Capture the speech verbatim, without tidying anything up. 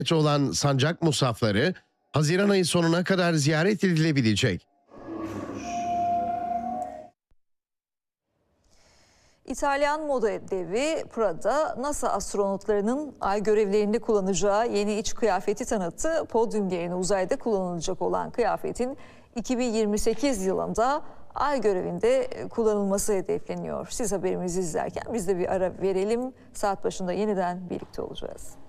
olan sancak musafları Haziran ayı sonuna kadar ziyaret edilebilecek. İtalyan moda devi Prada, NASA astronotlarının ay görevlerinde kullanacağı yeni iç kıyafeti tanıttı. Podyum yerine uzayda kullanılacak olan kıyafetin iki bin yirmi sekiz yılında ay görevinde kullanılması hedefleniyor. Siz haberimizi izlerken biz de bir ara verelim. Saat başında yeniden birlikte olacağız.